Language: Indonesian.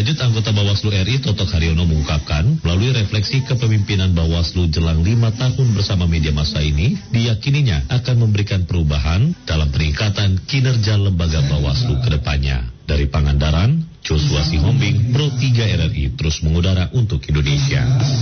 lanjut, anggota Bawaslu RI Toto Haryono mengungkapkan, melalui refleksi kepemimpinan Bawaslu jelang 5 tahun bersama media massa ini, diyakininya akan memberikan perubahan dalam peningkatan kinerja lembaga Bawaslu ke depannya. Dari Pangandaran, Joshua Sihombing, Pro 3 RRI terus mengudara untuk Indonesia.